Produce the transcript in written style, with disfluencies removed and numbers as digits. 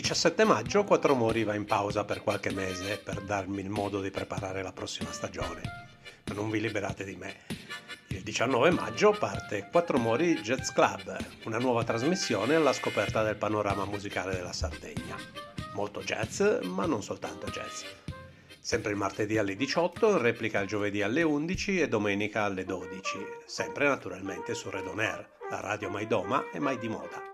17 maggio Quattro Mori va in pausa per qualche mese per darmi il modo di preparare la prossima stagione. Ma non vi liberate di me. Il 19 maggio parte Quattro Mori Jazz Club, una nuova trasmissione alla scoperta del panorama musicale della Sardegna. Molto jazz, ma non soltanto jazz. Sempre il martedì alle 18, in replica il giovedì alle 11 e domenica alle 12, sempre naturalmente su Red On Air, la radio mai doma e mai di moda.